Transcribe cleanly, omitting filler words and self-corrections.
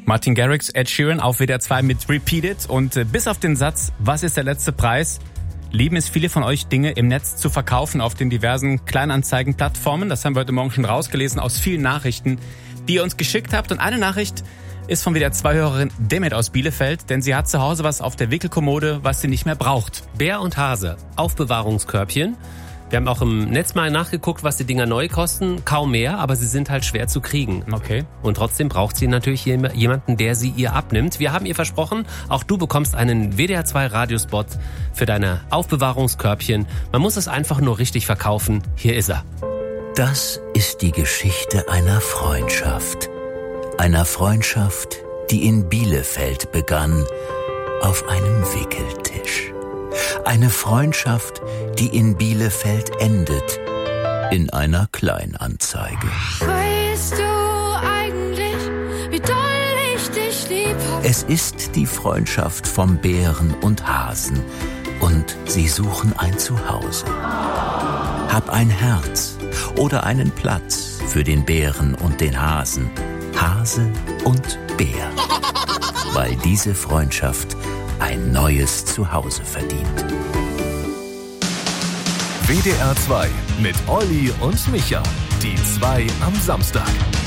Martin Garrix, Ed Sheeran auf WDR 2 mit Repeated. Und bis auf den Satz, was ist der letzte Preis, lieben es viele von euch, Dinge im Netz zu verkaufen auf den diversen Kleinanzeigenplattformen. Das haben wir heute Morgen schon rausgelesen aus vielen Nachrichten, die ihr uns geschickt habt. Und eine Nachricht ist von WDR 2-Hörerin Demet aus Bielefeld, denn sie hat zu Hause was auf der Wickelkommode, was sie nicht mehr braucht. Bär und Hase, Aufbewahrungskörbchen. Wir haben auch im Netz mal nachgeguckt, was die Dinger neu kosten. Kaum mehr, aber sie sind halt schwer zu kriegen. Okay. Und trotzdem braucht sie natürlich jemanden, der sie ihr abnimmt. Wir haben ihr versprochen, auch du bekommst einen WDR 2 Radiospot für deine Aufbewahrungskörbchen. Man muss es einfach nur richtig verkaufen. Hier ist er. Das ist die Geschichte einer Freundschaft. Einer Freundschaft, die in Bielefeld begann, auf einem Wickeltisch. Eine Freundschaft, die in Bielefeld endet, in einer Kleinanzeige. Weißt du eigentlich, wie doll ich dich lieb hab? Es ist die Freundschaft vom Bären und Hasen und sie suchen ein Zuhause. Hab ein Herz oder einen Platz für den Bären und den Hasen, Hase und Bär, weil diese Freundschaft ein neues Zuhause verdient. WDR 2 mit Olli und Micha. Die 2 am Samstag.